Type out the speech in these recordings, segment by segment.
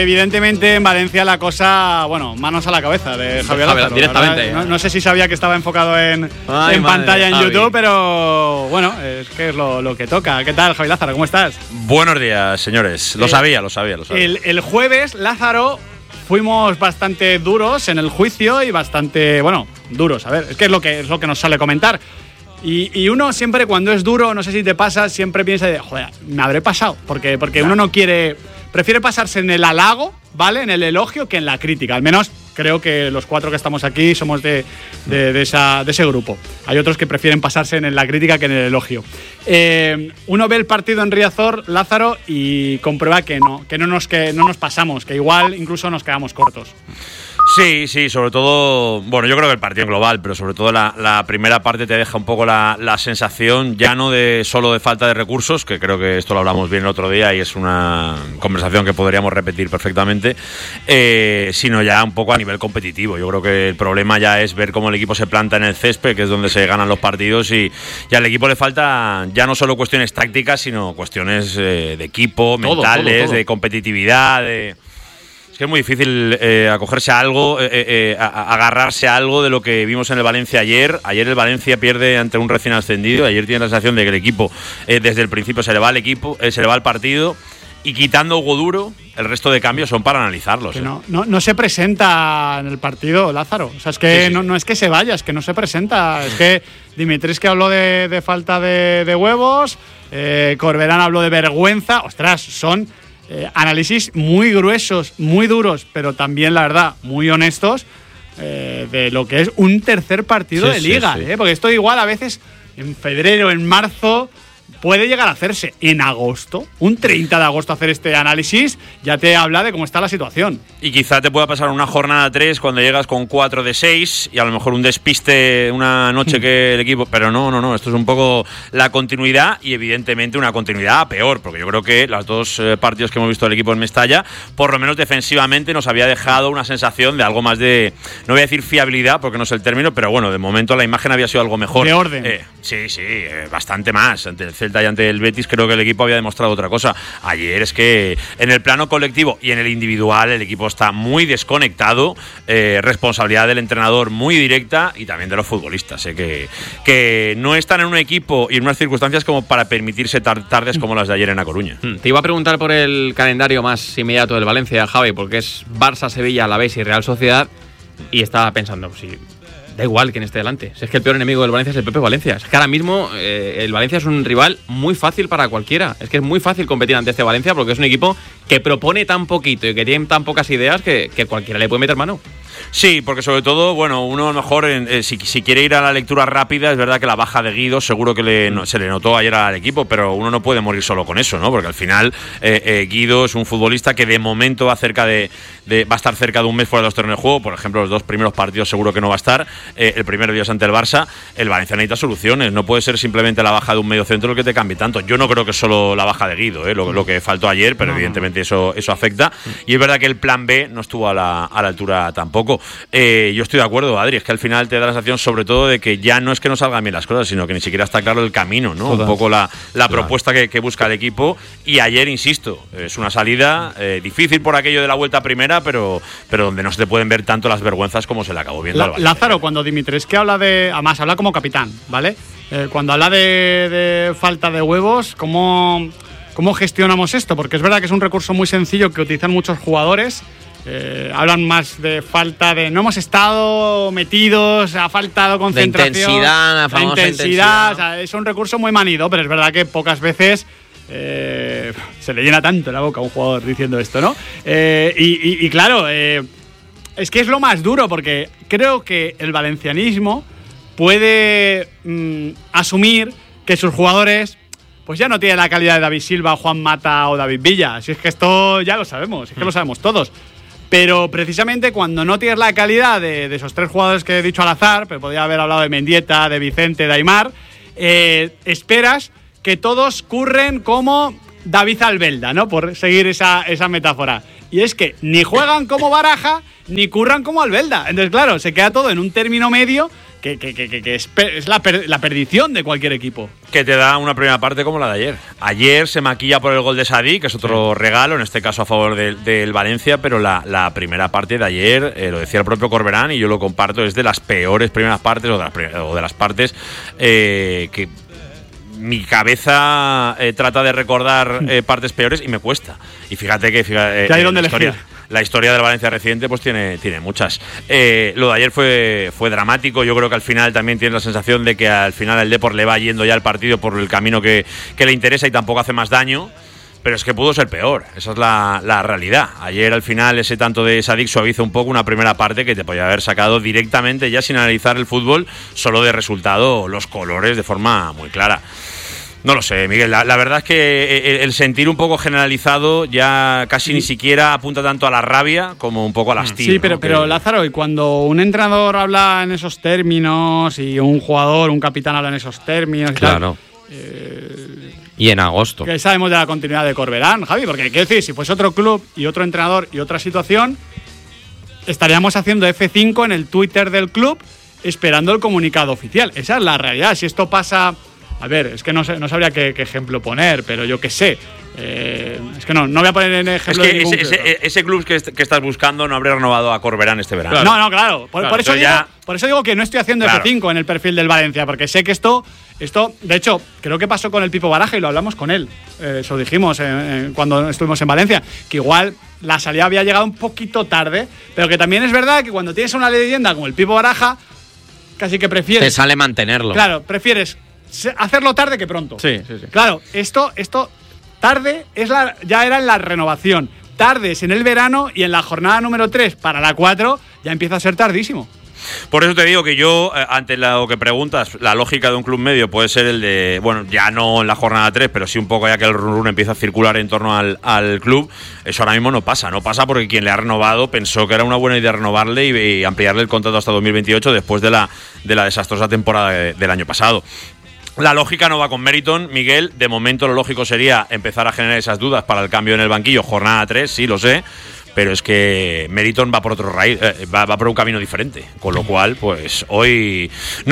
Evidentemente en Valencia la cosa, bueno, manos a la cabeza de Javier Lázaro. Directamente. No sé si sabía que estaba enfocado en pantalla en Javi. YouTube, pero bueno, es que es lo que toca. ¿Qué tal, Javier Lázaro? ¿Cómo estás? Buenos días, señores. Lo sabía. El jueves, Lázaro, fuimos bastante duros en el juicio y bastante, bueno, duros. A ver, es que es lo que nos sale comentar. Y uno siempre cuando es duro, no sé si te pasa, siempre piensa de, joder, me habré pasado. Porque uno no quiere, prefiere pasarse en el halago, ¿vale? En el elogio que en la crítica. Al menos creo que los 4 que estamos aquí somos de ese grupo. Hay otros que prefieren pasarse en la crítica que en el elogio. Uno ve el partido en Riazor, Lázaro, y comprueba que no nos pasamos, que igual incluso nos quedamos cortos. Sí, sobre todo, bueno, yo creo que el partido en global, pero sobre todo la primera parte te deja un poco la sensación, ya no solo de falta de recursos, que creo que esto lo hablamos bien el otro día y es una conversación que podríamos repetir perfectamente, sino ya un poco a nivel competitivo. Yo creo que el problema ya es ver cómo el equipo se planta en el césped, que es donde se ganan los partidos, y al equipo le falta ya no solo cuestiones tácticas, sino cuestiones de equipo, mentales, todo. De competitividad, Es muy difícil acogerse a algo, agarrarse a algo de lo que vimos en el Valencia ayer. Ayer el Valencia pierde ante un recién ascendido. Ayer tiene la sensación de que el equipo, desde el principio, se le va el partido. Y quitando Hugo Duro, el resto de cambios son para analizarlos. Que no se presenta en el partido, Lázaro. O sea, es que sí. No es que se vaya, es que no se presenta. Es que Dimitris que habló de falta de huevos, Corberán habló de vergüenza. Ostras, son análisis muy gruesos, muy duros, pero también, la verdad, muy honestos de lo que es un tercer partido de Liga. Sí. Porque esto igual a veces en febrero, en marzo, puede llegar a hacerse. En agosto, un 30 de agosto, hacer este análisis ya te habla de cómo está la situación. Y quizá te pueda pasar una jornada 3 cuando llegas con 4 de 6 y a lo mejor un despiste una noche que el equipo... Pero no, esto es un poco la continuidad y evidentemente una continuidad a peor, porque yo creo que los 2 partidos que hemos visto del equipo en Mestalla, por lo menos defensivamente, nos había dejado una sensación de algo más de... No voy a decir fiabilidad, porque no es el término, pero bueno, de momento la imagen había sido algo mejor. De orden. Sí, bastante más. Ante el Celta y ante el Betis creo que el equipo había demostrado otra cosa. Ayer es que en el plano colectivo y en el individual el equipo está muy desconectado, responsabilidad del entrenador muy directa y también de los futbolistas, que no están en un equipo y en unas circunstancias como para permitirse tardes como las de ayer en A Coruña. Te iba a preguntar por el calendario más inmediato del Valencia, Javi, porque es Barça, Sevilla, Alavés y Real Sociedad, y estaba pensando, si da igual quién esté delante. Si es que el peor enemigo del Valencia es el Pepe Valencia. Es que ahora mismo el Valencia es un rival muy fácil para cualquiera. Es que es muy fácil competir ante este Valencia porque es un equipo que propone tan poquito y que tiene tan pocas ideas que cualquiera le puede meter mano. Sí, porque sobre todo, bueno, uno a lo mejor, si quiere ir a la lectura rápida, es verdad que la baja de Guido seguro que se le notó ayer al equipo, pero uno no puede morir solo con eso, ¿no? Porque al final Guido es un futbolista que de momento va a estar cerca de un mes fuera de los terrenos de juego. Por ejemplo, los 2 primeros partidos seguro que no va a estar. El primero día es ante el Barça. El Valencia necesita soluciones. No puede ser simplemente la baja de un medio centro el que te cambie tanto. Yo no creo que es solo la baja de Guido, lo que faltó ayer, pero evidentemente eso afecta. Y es verdad que el plan B no estuvo a la altura tampoco. Yo estoy de acuerdo, Adri, es que al final te da la sensación sobre todo de que ya no es que no salgan bien las cosas, sino que ni siquiera está claro el camino, ¿no? Un poco la propuesta que busca el equipo. Y ayer, insisto, es una salida difícil por aquello de la vuelta primera, pero donde no se te pueden ver tanto las vergüenzas como se le acabó viendo al Valencia. Lázaro, cuando Dimitris que habla además habla como capitán, ¿vale? Cuando habla de falta de huevos, ¿cómo gestionamos esto? Porque es verdad que es un recurso muy sencillo que utilizan muchos jugadores. Hablan más de falta de no hemos estado metidos, ha faltado concentración, la intensidad. O sea, es un recurso muy manido, pero es verdad que pocas veces se le llena tanto la boca a un jugador diciendo esto, ¿no? Y claro, es que es lo más duro, porque creo que el valencianismo puede asumir que sus jugadores pues ya no tienen la calidad de David Silva, Juan Mata o David Villa. Si es que esto ya lo sabemos, es que lo sabemos todos. Pero precisamente cuando no tienes la calidad de esos 3 jugadores que he dicho al azar, pero podría haber hablado de Mendieta, de Vicente, de Aimar, esperas que todos curren como David Albelda, ¿no? Por seguir esa metáfora. Y es que ni juegan como Baraja, ni curran como Albelda. Entonces, claro, se queda todo en un término medio es la perdición de cualquier equipo. Que te da una primera parte como la de ayer. Ayer se maquilla por el gol de Sadik, que es otro regalo, en este caso a favor del Valencia, pero la primera parte de ayer, lo decía el propio Corberán, y yo lo comparto, es de las peores primeras partes, o de las partes que mi cabeza trata de recordar partes peores y me cuesta. Y fíjate que hay donde elegir. La historia del Valencia reciente pues tiene muchas. Lo de ayer fue dramático. Yo creo que al final también tiene la sensación de que al final el Depor le va yendo ya el partido por el camino que le interesa y tampoco hace más daño. Pero es que pudo ser peor, esa es la realidad. Ayer al final ese tanto de Sadik suaviza un poco una primera parte que te podía haber sacado directamente, ya sin analizar el fútbol, solo de resultado los colores de forma muy clara. No lo sé, Miguel, la verdad es que el sentir un poco generalizado ya casi ni siquiera apunta tanto a la rabia como un poco al hastío. Sí, pero Lázaro, y cuando un entrenador habla en esos términos y un jugador, un capitán habla en esos términos, claro. Y en agosto. ¿Qué sabemos de la continuidad de Corberán, Javi? Porque quiero decir, si fuese otro club y otro entrenador y otra situación, estaríamos haciendo F5 en el Twitter del club esperando el comunicado oficial. Esa es la realidad. Si esto pasa... A ver, es que no sabría qué ejemplo poner, pero yo qué sé. Es que no voy a poner en ejemplo. Es que ese club que estás buscando no habría renovado a Corberán este verano. Claro. No, claro. Por eso digo que no estoy haciendo F5 en el perfil del Valencia, porque sé que esto, de hecho, creo que pasó con el Pipo Baraja y lo hablamos con él. Eso dijimos cuando estuvimos en Valencia, que igual la salida había llegado un poquito tarde, pero que también es verdad que cuando tienes una leyenda como el Pipo Baraja, casi que prefieres. Te sale mantenerlo. Claro, prefieres hacerlo tarde que pronto. Sí. Claro, esto tarde ya era en la renovación. Tarde es en el verano y en la jornada número 3 para la 4 ya empieza a ser tardísimo. Por eso te digo que yo, ante lo que preguntas, la lógica de un club medio puede ser el de, bueno, ya no en la jornada 3, pero sí un poco ya que el run empieza a circular en torno al club. Eso ahora mismo no pasa porque quien le ha renovado pensó que era una buena idea renovarle y ampliarle el contrato hasta 2028 después de la desastrosa temporada del año pasado. La lógica no va con Meriton, Miguel. De momento lo lógico sería empezar a generar esas dudas para el cambio en el banquillo. Jornada 3, sí, lo sé. Pero es que Meriton va por otro va por un camino diferente. Con lo cual, pues hoy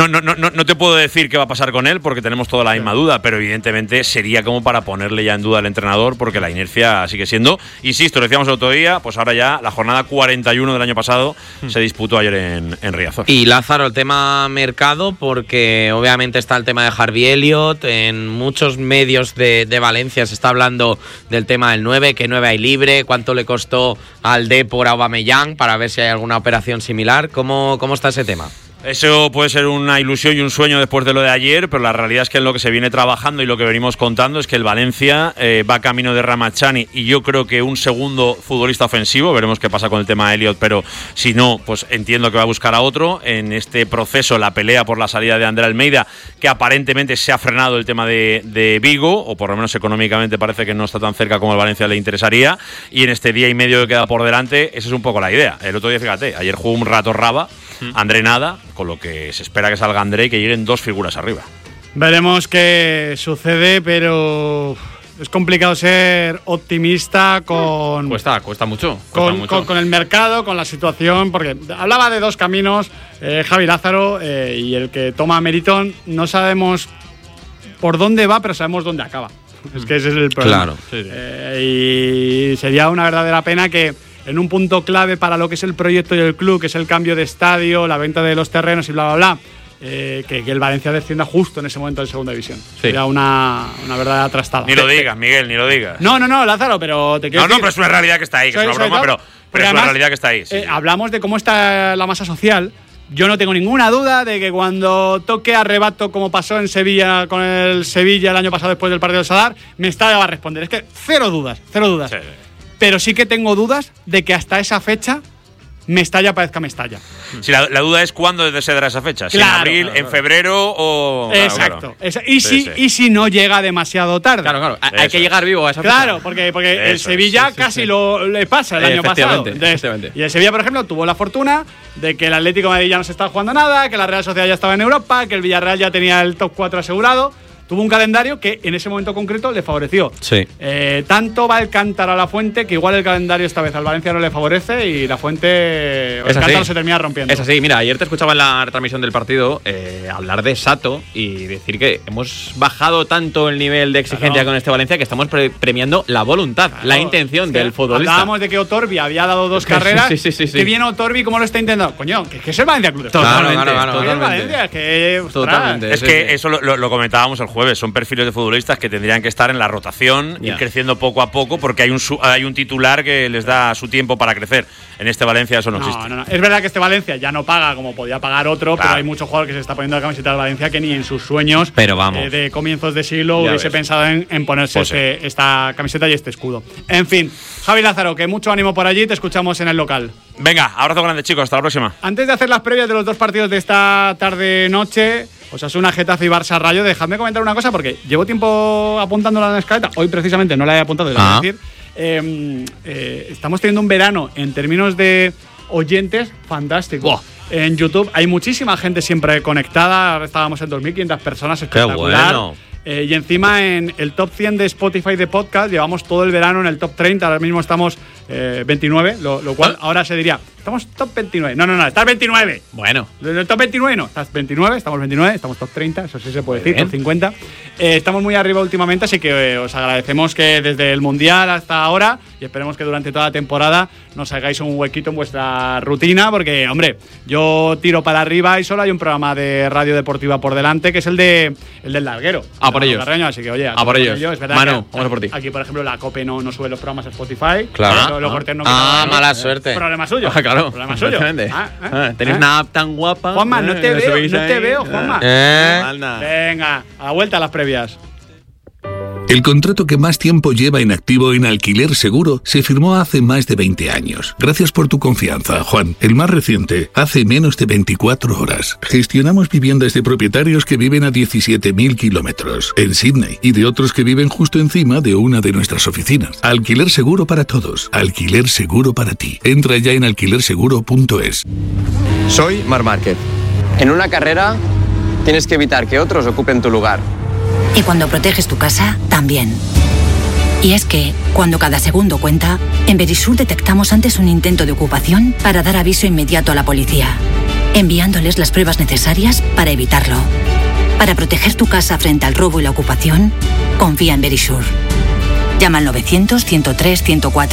no te puedo decir qué va a pasar con él porque tenemos toda la misma duda, pero evidentemente sería como para ponerle ya en duda al entrenador porque la inercia sigue siendo, insisto, lo decíamos el otro día, pues ahora ya la jornada 41 del año pasado se disputó ayer en Riazor. Y Lázaro, el tema mercado, porque obviamente está el tema de Harvey Elliott, en muchos medios de Valencia se está hablando del tema del 9, qué 9 hay libre, cuánto le costó al Depor a Aubameyang para ver si hay alguna operación similar. ¿Cómo está ese tema? Eso puede ser una ilusión y un sueño después de lo de ayer, pero la realidad es que en lo que se viene trabajando y lo que venimos contando es que el Valencia va camino de Ramachani y yo creo que un segundo futbolista ofensivo. Veremos qué pasa con el tema de Elliott, pero si no, pues entiendo que va a buscar a otro. En este proceso, la pelea por la salida de André Almeida, que aparentemente se ha frenado el tema de Vigo, o por lo menos económicamente parece que no está tan cerca como el Valencia le interesaría, y en este día y medio que queda por delante, esa es un poco la idea. El otro día, fíjate, ayer jugó un rato Raba, André nada, con lo que se espera que salga André y que lleguen dos figuras arriba. Veremos qué sucede, pero es complicado ser optimista con... Cuesta mucho. Con el mercado, con la situación, porque hablaba de dos caminos, Javi Lázaro, y el que toma Meriton, no sabemos por dónde va, pero sabemos dónde acaba. Es que ese es el problema. Claro. Y sería una verdadera pena que en un punto clave para lo que es el proyecto y el club, que es el cambio de estadio, la venta de los terrenos y bla, bla, bla, que el Valencia descienda justo en ese momento en segunda división. Sí. Sería una verdadera trastada. Ni lo digas, Miguel, ni lo digas. No, Lázaro, pero te quiero decir… pero es una realidad que está ahí, que es una broma, pero es una realidad que está ahí. Sí. Hablamos de cómo está la masa social. Yo no tengo ninguna duda de que cuando toque arrebato, como pasó en Sevilla con el Sevilla el año pasado después del partido del Sadar, Mestalla va a responder. Es que cero dudas. Sí. Pero sí que tengo dudas de que hasta esa fecha Mestalla parezca Mestalla. Sí, la duda es cuándo se dará esa fecha. Si en abril, en febrero o… Exacto. Claro. Y si no llega demasiado tarde. Claro. Hay que llegar vivo a esa fecha. Claro, porque el Sevilla casi le pasa el año pasado. Y el Sevilla, por ejemplo, tuvo la fortuna de que el Atlético de Madrid ya no se estaba jugando nada, que la Real Sociedad ya estaba en Europa, que el Villarreal ya tenía el top 4 asegurado. tuvo un calendario que en ese momento concreto le favoreció. Sí. Tanto va el cántaro a la Fuente que igual el calendario esta vez al Valencia no le favorece y la Fuente, el cántaro se termina rompiendo. Es así, mira, ayer te escuchaba en la retransmisión del partido hablar de Sato y decir que hemos bajado tanto el nivel de exigencia con este Valencia que estamos premiando la voluntad, la intención del futbolista. Hablábamos de que Otorbi había dado 2 carreras. Sí. Que viene Otorbi, ¿cómo lo está intentando? Coño, que es el Valencia Club de Fútbol. Totalmente. Es que eso lo comentábamos el jueves. Son perfiles de futbolistas que tendrían que estar en la rotación, ir creciendo poco a poco, porque hay un titular que les da su tiempo para crecer. En este Valencia eso no existe. No. Es verdad que este Valencia ya no paga como podía pagar otro, pero hay muchos jugadores que se está poniendo la camiseta del Valencia que ni en sus sueños de comienzos de siglo hubiese pensado en ponerse esta camiseta y este escudo. En fin, Javi Lázaro, que mucho ánimo por allí, te escuchamos en el local. Venga, abrazo grande, chicos, hasta la próxima. Antes de hacer las previas de los 2 partidos de esta tarde-noche, Osasuna, Getafe y Barça Rayo, dejadme comentar una cosa porque llevo tiempo apuntándola en la escaleta. Hoy precisamente no la he apuntado, voy a decir. Estamos teniendo un verano en términos de oyentes fantástico. En YouTube hay muchísima gente siempre conectada. Ahora estábamos en 2.500 personas, espectacular. ¡Qué bueno! Y encima en el top 100 de Spotify de podcast llevamos todo el verano en el top 30. Ahora mismo estamos 29, lo cual ahora se diría, estamos top 29. No, estás 29. Bueno. En el top 29 no, estás 29, estamos 29, estamos top 30, eso sí se puede decir, top 50. Estamos muy arriba últimamente, así que os agradecemos que desde el Mundial hasta ahora, y esperemos que durante toda la temporada nos hagáis un huequito en vuestra rutina, porque, hombre, yo tiro para arriba y solo hay un programa de radio deportiva por delante, que es el del Larguero. Por ellos. Carreño, así que, oye, por ellos. Es verdad. Manu, vamos por ti. Aquí, por ejemplo, la COPE no sube los programas a Spotify. Claro. Los cortes no mala suerte. Problema suyo. Claro. Problema suyo. Tenéis una app tan guapa. Juanma, no te veo, Juanma. Venga, a la vuelta a las previas. El contrato que más tiempo lleva en activo en Alquiler Seguro se firmó hace más de 20 años. Gracias por tu confianza, Juan. El más reciente, hace menos de 24 horas. Gestionamos viviendas de propietarios que viven a 17.000 kilómetros en Sydney y de otros que viven justo encima de una de nuestras oficinas. Alquiler Seguro para todos. Alquiler Seguro para ti. Entra ya en alquilerseguro.es. Soy Marc Márquez. En una carrera tienes que evitar que otros ocupen tu lugar. Y cuando proteges tu casa, también. Y es que, cuando cada segundo cuenta, en Verisur detectamos antes un intento de ocupación para dar aviso inmediato a la policía, enviándoles las pruebas necesarias para evitarlo. Para proteger tu casa frente al robo y la ocupación, confía en Verisur. Llama al 900-103-104.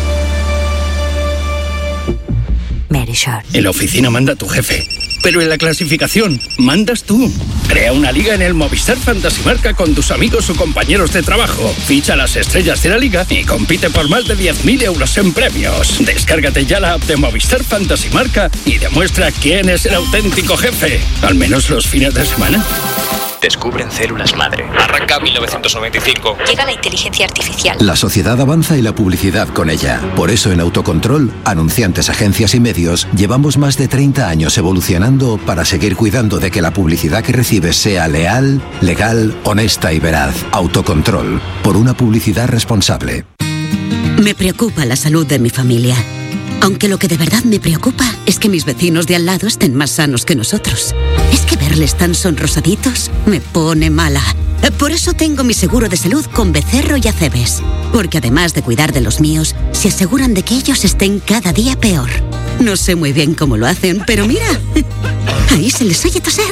Verisur. En la oficina manda tu jefe, pero en la clasificación mandas tú. Crea una liga en el Movistar Fantasy Marca con tus amigos o compañeros de trabajo. Ficha las estrellas de la liga y compite por más de 10.000 euros en premios. Descárgate ya la app de Movistar Fantasy Marca y demuestra quién es el auténtico jefe. Al menos los fines de semana. Descubren células madre. Arranca 1995. Llega la inteligencia artificial. La sociedad avanza y la publicidad con ella. Por eso en Autocontrol, anunciantes, agencias y medios, llevamos más de 30 años evolucionando para seguir cuidando de que la publicidad que recibes sea leal, legal, honesta y veraz. Autocontrol, por una publicidad responsable. Me preocupa la salud de mi familia. Aunque lo que de verdad me preocupa es que mis vecinos de al lado estén más sanos que nosotros. Es que verles tan sonrosaditos me pone mala. Por eso tengo mi seguro de salud con Becerro y Acebes. Porque además de cuidar de los míos, se aseguran de que ellos estén cada día peor. No sé muy bien cómo lo hacen, pero mira, ahí se les oye toser.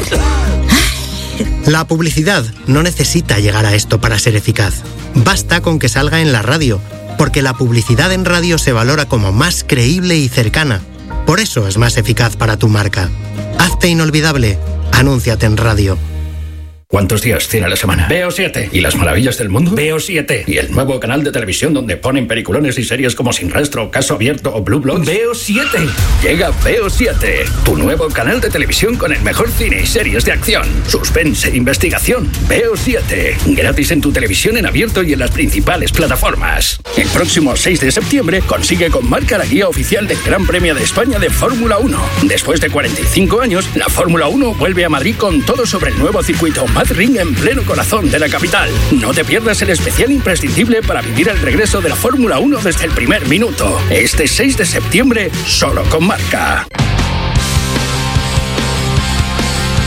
La publicidad no necesita llegar a esto para ser eficaz. Basta con que salga en la radio, porque la publicidad en radio se valora como más creíble y cercana. Por eso es más eficaz para tu marca. Hazte inolvidable. Anúnciate en radio. ¿Cuántos días tiene la semana? Veo 7. ¿Y las maravillas del mundo? Veo 7. ¿Y el nuevo canal de televisión donde ponen peliculones y series como Sin Rastro, Caso Abierto o Blue Bloods? Veo 7. Llega Veo 7, tu nuevo canal de televisión con el mejor cine y series de acción, suspense e investigación. Veo 7. Gratis en tu televisión en abierto y en las principales plataformas. El próximo 6 de septiembre consigue con Marca la guía oficial del Gran Premio de España de Fórmula 1. Después de 45 años, la Fórmula 1 vuelve a Madrid con todo sobre el nuevo circuito Ring en pleno corazón de la capital. No te pierdas el especial imprescindible para vivir el regreso de la Fórmula 1 desde el primer minuto. Este 6 de septiembre, solo con Marca.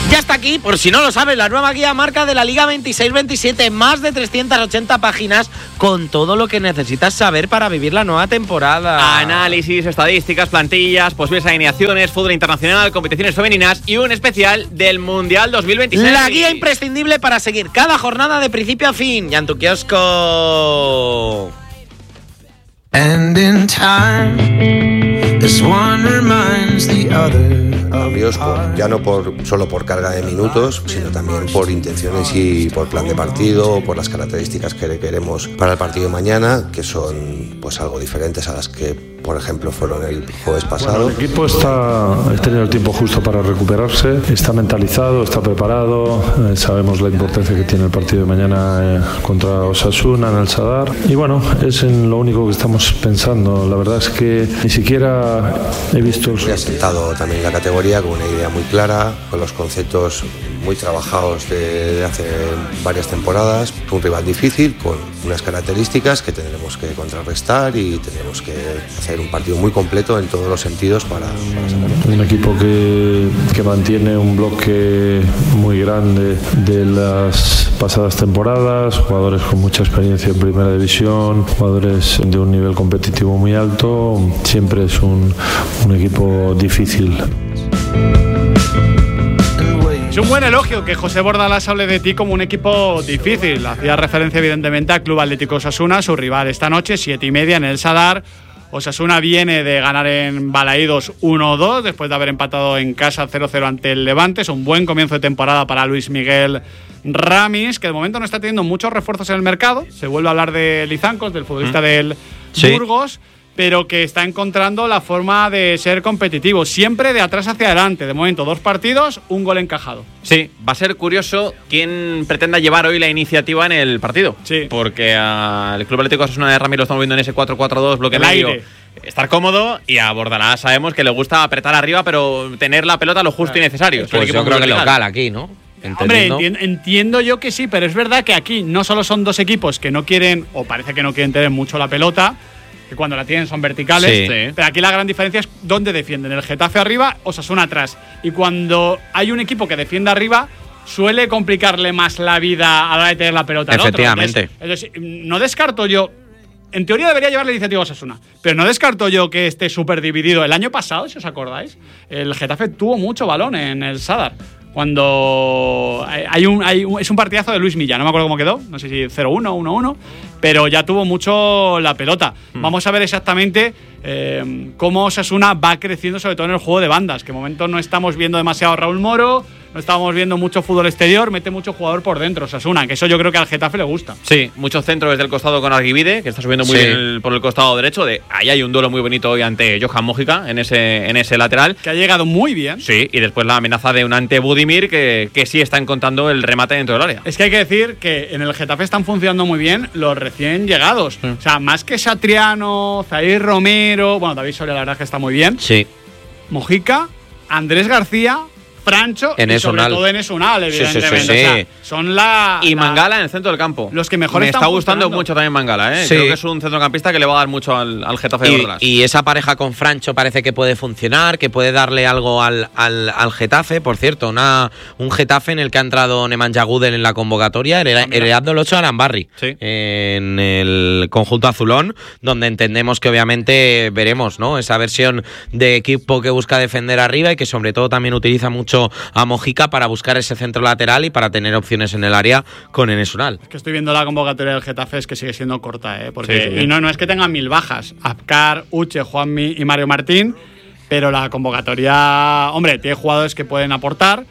Ya está aquí, por si no lo sabes, la nueva guía marca de la Liga 26-27, más de 380 páginas con todo lo que necesitas saber para vivir la nueva temporada. Análisis, estadísticas, plantillas, posibles alineaciones, fútbol internacional, competiciones femeninas y un especial del Mundial 2026. La guía imprescindible para seguir cada jornada de principio a fin. Ya en tu kiosco. And in time, this one reminds the other. Ya no solo por carga de minutos, sino también por intenciones y por plan de partido, por las características que queremos para el partido de mañana, que son pues algo diferentes a las que, por ejemplo, fueron el jueves pasado. Bueno, el equipo ha tenido el tiempo justo para recuperarse, está mentalizado, está preparado, sabemos la importancia que tiene el partido de mañana contra Osasuna en el Sadar, y bueno, es en lo único que estamos pensando. La verdad es que ni siquiera he visto... Ha sentado también la categoría con una idea muy clara, con los conceptos muy trabajados de hace varias temporadas. Un rival difícil, con unas características que tendremos que contrarrestar y tendremos que hacer un partido muy completo en todos los sentidos para sacarlo. Un equipo que mantiene un bloque muy grande de las pasadas temporadas, jugadores con mucha experiencia en primera división, jugadores de un nivel competitivo muy alto. Siempre es un equipo difícil. Es un buen elogio que José Bordalás hable de ti como un equipo difícil. Hacía referencia evidentemente al Club Atlético Osasuna, su rival esta noche, 7:30 en el Sadar. Osasuna viene de ganar en Balaídos 1-2, después de haber empatado en casa 0-0 ante el Levante. Es un buen comienzo de temporada para Luis Miguel Ramis, que de momento no está teniendo muchos refuerzos en el mercado. Se vuelve a hablar de Lizancos, del futbolista del Burgos, pero que está encontrando la forma de ser competitivo, siempre de atrás hacia adelante. De momento, 2 partidos, 1 gol encajado. Sí, va a ser curioso quién pretenda llevar hoy la iniciativa en el partido. Sí. Porque al Club Atlético Osasuna de Ramiro lo estamos viendo en ese 4-4-2, bloque medio, estar cómodo, y a Bordalás sabemos que le gusta apretar arriba, pero tener la pelota lo justo y necesario. Pues yo creo que local aquí, ¿no? Hombre, entiendo yo que sí, pero es verdad que aquí no solo son 2 equipos que no quieren, o parece que no quieren tener mucho la pelota, que cuando la tienen son verticales, pero aquí la gran diferencia es dónde defienden. El Getafe arriba, Osasuna atrás. Y cuando hay un equipo que defiende arriba, suele complicarle más la vida a la hora de tener la pelota al otro. Efectivamente. Entonces, no descarto yo... En teoría debería llevar la iniciativa a Osasuna, pero no descarto yo que esté súper dividido. El año pasado, si os acordáis, el Getafe tuvo mucho balón en el Sadar. Cuando es un partidazo de Luis Milla, no me acuerdo cómo quedó, no sé si 0-1, 1-1, pero ya tuvo mucho la pelota. Vamos a ver exactamente cómo Osasuna va creciendo, sobre todo en el juego de bandas, que de momento no estamos viendo demasiado a Raúl Moro, no estamos viendo mucho fútbol exterior, mete mucho jugador por dentro Osasuna, que eso yo creo que al Getafe le gusta. Sí, muchos centros desde el costado con Arguivide, que está subiendo muy bien por el costado derecho. Ahí hay un duelo muy bonito hoy ante Johan Mójica en ese lateral. Que ha llegado muy bien. Sí, y después la amenaza de un ante Budimir que sí está encontrando el remate dentro del área. Es que hay que decir que en el Getafe están funcionando muy bien los recién llegados. O sea, más que Satriano, Zair Romero, bueno, David Soria la verdad es que está muy bien. Sí. Mojica, Andrés García, Francho y sobre todo Enes Unal, evidentemente. Sí. O sea, son y Mangala en el centro del campo. Los que mejor Me están está gustando funcionando. mucho también Mangala, ¿eh? Sí. Creo que es un centrocampista que le va a dar mucho al Getafe de Bordalás. Y esa pareja con Francho parece que puede funcionar, que puede darle algo al Getafe. Por cierto, un Getafe en el que ha entrado Nemanja Gudel en la convocatoria, heredando el 8 a Alan Barry en el conjunto azulón, donde entendemos que obviamente veremos, ¿no?, esa versión de equipo que busca defender arriba y que sobre todo también utiliza mucho a Mojica para buscar ese centro lateral y para tener opciones en el área con Enes Unal. Es que estoy viendo la convocatoria del Getafe, es que sigue siendo corta, porque y no es que tengan 1000 bajas. Abkar, Uche, Juanmi y Mario Martín, pero la convocatoria, hombre, tiene jugadores que pueden aportar,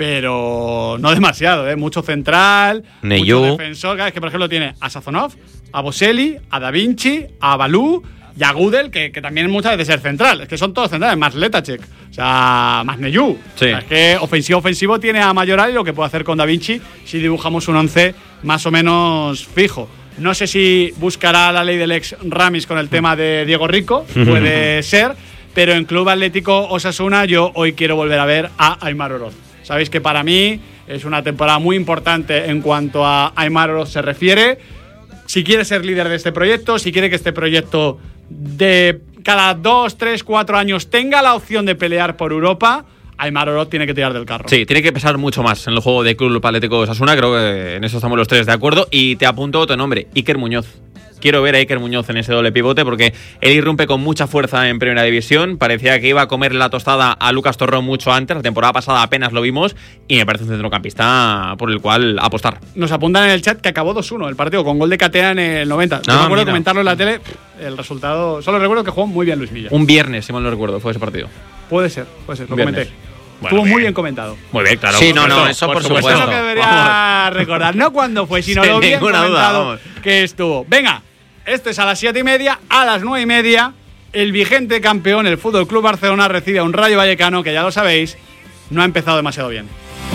pero no demasiado, mucho central, Neyú, mucho defensor. Es que por ejemplo tiene a Sazonov, a Boselli, a Da Vinci, a Balú y a Gudel, que también muchas veces es central. Es que son todos centrales, más Letacek, o sea, más Neyú. Sí. O sea, es que ofensivo tiene a Mayoral y lo que puede hacer con Da Vinci si dibujamos un 11 más o menos fijo. No sé si buscará la ley del ex Ramis con el tema de Diego Rico, puede ser, pero en Club Atlético Osasuna yo hoy quiero volver a ver a Aimar Oroz. Sabéis que para mí es una temporada muy importante en cuanto a Aimar Oroz se refiere. Si quiere ser líder de este proyecto, si quiere que este proyecto de cada 2, 3, 4 años tenga la opción de pelear por Europa, Aimar Orot tiene que tirar del carro. Sí, tiene que pesar mucho más en el juego de Club Atlético Osasuna, creo que en eso estamos los tres de acuerdo. Y te apunto otro nombre, Iker Muñoz. Quiero ver a Iker Muñoz en ese doble pivote porque él irrumpe con mucha fuerza en Primera División. Parecía que iba a comer la tostada a Lucas Torrón mucho antes. La temporada pasada apenas lo vimos y me parece un centrocampista por el cual apostar. Nos apuntan en el chat que acabó 2-1 el partido con gol de Catea en el 90. No me acuerdo de comentarlo en la tele. El resultado. Solo recuerdo que jugó muy bien Luis Milla. Un viernes, si mal no recuerdo, fue ese partido. Puede ser, lo comenté. Bueno, estuvo muy bien comentado. Muy bien, claro. Sí, no, eso por supuesto. Eso es lo que debería recordar. No cuándo fue, sino lo bien comentado que estuvo. Venga. Esto es a las 7:30, a las 9:30. El vigente campeón, el Fútbol Club Barcelona, recibe a un Rayo Vallecano que, ya lo sabéis, no ha empezado demasiado bien.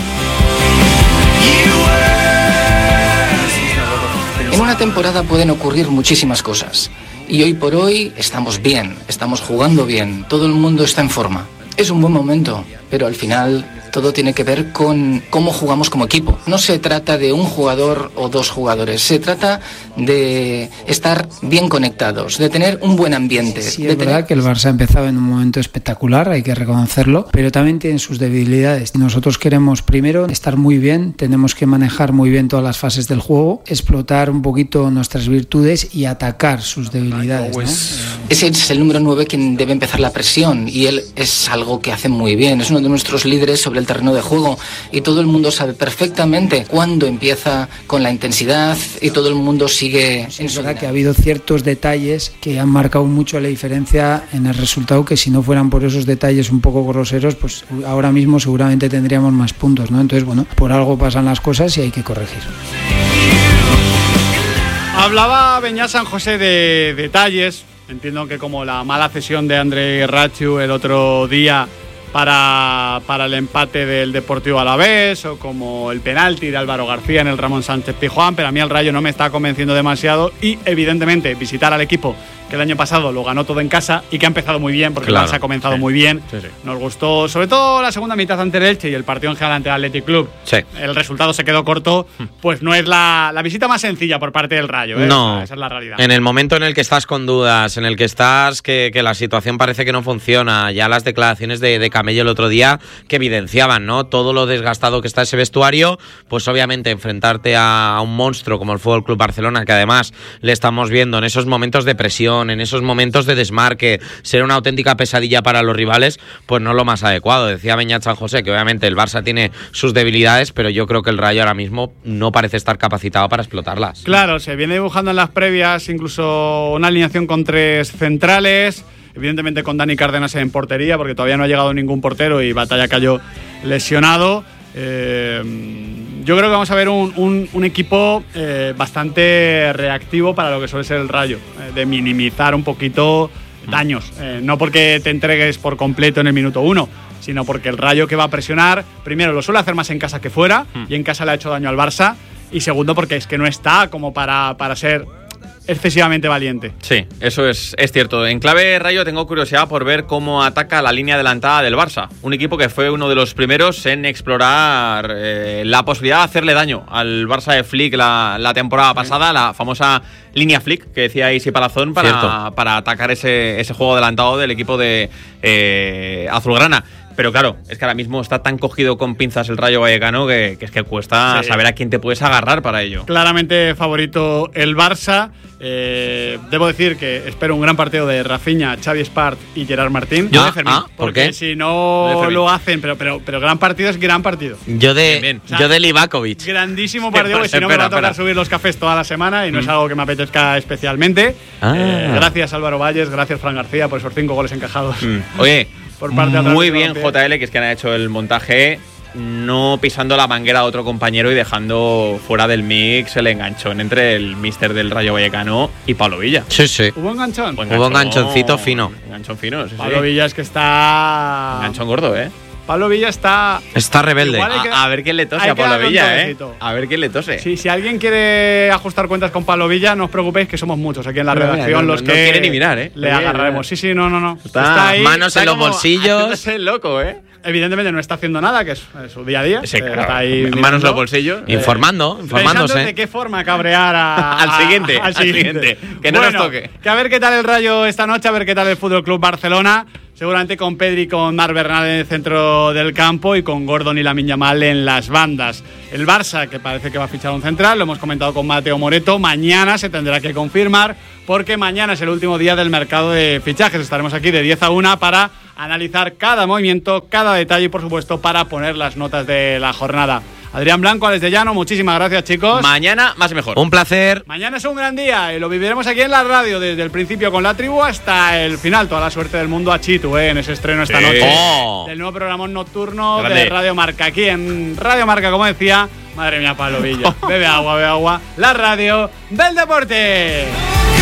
En una temporada pueden ocurrir muchísimas cosas. Y hoy por hoy estamos bien, estamos jugando bien, todo el mundo está en forma. Es un buen momento, pero al final todo tiene que ver con cómo jugamos como equipo. No se trata de un jugador o dos jugadores, se trata de estar bien conectados, de tener un buen ambiente. Sí, es verdad que el Barça ha empezado en un momento espectacular, hay que reconocerlo, pero también tiene sus debilidades. Nosotros queremos primero estar muy bien, tenemos que manejar muy bien todas las fases del juego, explotar un poquito nuestras virtudes y atacar sus debilidades, ¿no? Ese es el número 9 quien debe empezar la presión y él es algo que hace muy bien, es uno de nuestros líderes sobre el terreno de juego y todo el mundo sabe perfectamente cuándo empieza con la intensidad y todo el mundo sigue. Es verdad que ha habido ciertos detalles que han marcado mucho la diferencia en el resultado, que si no fueran por esos detalles un poco groseros, pues ahora mismo seguramente tendríamos más puntos, ¿no? Entonces, bueno, por algo pasan las cosas y hay que corregir. Hablaba Beñat San José de detalles. Entiendo que como la mala cesión de Andrei Rachu el otro día para el empate del Deportivo Alavés, o como el penalti de Álvaro García en el Ramón Sánchez Pizjuán, pero a mí el Rayo no me está convenciendo demasiado y evidentemente visitar al equipo que el año pasado lo ganó todo en casa y que ha empezado muy bien, porque claro, el Barça ha comenzado muy bien. Sí. Nos gustó, sobre todo la segunda mitad ante el Elche y el partido en general ante el Athletic Club. Sí. El resultado se quedó corto, pues no es la visita más sencilla por parte del Rayo. No, esa es la realidad. En el momento en el que estás con dudas, en el que estás que la situación parece que no funciona, ya las declaraciones de Camello el otro día que evidenciaban, ¿no? Todo lo desgastado que está ese vestuario, pues obviamente enfrentarte a un monstruo como el Fútbol Club Barcelona, que además le estamos viendo en esos momentos de presión, en esos momentos de desmarque, ser una auténtica pesadilla para los rivales, pues no es lo más adecuado. Decía Beñat San José que obviamente el Barça tiene sus debilidades, pero yo creo que el Rayo ahora mismo no parece estar capacitado para explotarlas. Claro, se viene dibujando en las previas incluso una alineación con 3 centrales, evidentemente con Dani Cárdenas en portería, porque todavía no ha llegado ningún portero y Batalla cayó lesionado. Yo creo que vamos a ver un equipo bastante reactivo para lo que suele ser el Rayo, de minimizar un poquito daños, no porque te entregues por completo en el minuto 1, sino porque el Rayo, que va a presionar, primero lo suele hacer más en casa que fuera, y en casa le ha hecho daño al Barça, y segundo porque es que no está como para ser excesivamente valiente. Sí, eso es cierto. En clave Rayo tengo curiosidad por ver cómo ataca la línea adelantada del Barça. Un equipo que fue uno de los primeros en explorar la posibilidad de hacerle daño al Barça de Flick la temporada pasada, la famosa línea Flick que decía Isi Palazón para atacar ese juego adelantado del equipo de azulgrana. Pero claro, es que ahora mismo está tan cogido con pinzas el Rayo Vallecano que es que cuesta saber a quién te puedes agarrar para ello. Claramente favorito el Barça. Debo decir que espero un gran partido de Rafinha, Xavi Espart y Gerard Martín. Yo de Fermín. ¿Por qué? Si no lo hacen, pero gran partido es gran partido. Yo de Livakovic. Grandísimo partido, que si no me va a tocar subir los cafés toda la semana y no es algo que me apetezca especialmente. Gracias Álvaro Valles, gracias Fran García por esos 5 goles encajados. Oye, por parte muy bien JL, que es quien ha hecho el montaje, no pisando la manguera a otro compañero y dejando fuera del mix el enganchón entre el míster del Rayo Vallecano y Pablo Villa. Sí, sí. ¿Hubo enganchón? Hubo enganchoncito fino. Enganchón fino, sí. Pablo Villa es que está... Enganchón gordo, Pablo Villa está rebelde. A ver quién le tose a Pablo Villa, A ver quién le tose. Sí, si alguien quiere ajustar cuentas con Pablo Villa, no os preocupéis que somos muchos aquí en la redacción los que no quiere ni mirar, le agarraremos. Sí, no. Está ahí, manos en los bolsillos. Es el loco, Evidentemente no está haciendo nada, que es su día a día. Sí, claro. Está ahí manos en los bolsillos. Informándose. De qué forma cabrear al siguiente. Que no nos toque. Que a ver qué tal el Rayo esta noche, a ver qué tal el Fútbol Club Barcelona. seguramente con Pedri y con Marc Bernal en el centro del campo y con Gordon y Lamine Yamal en las bandas. El Barça, que parece que va a fichar un central, lo hemos comentado con Mateo Moreto, mañana se tendrá que confirmar porque mañana es el último día del mercado de fichajes. Estaremos aquí de 10 a 1 para analizar cada movimiento, cada detalle y, por supuesto, para poner las notas de la jornada. Adrián Blanco, Alex de Llano, muchísimas gracias, chicos. Mañana más y mejor. Un placer. Mañana es un gran día y lo viviremos aquí en la radio desde el principio con la tribu hasta el final. Toda la suerte del mundo a Chitu en ese estreno esta noche del nuevo programa nocturno de Radio Marca. Aquí en Radio Marca, como decía, madre mía, Pablo Villa. Bebe agua, la radio del deporte.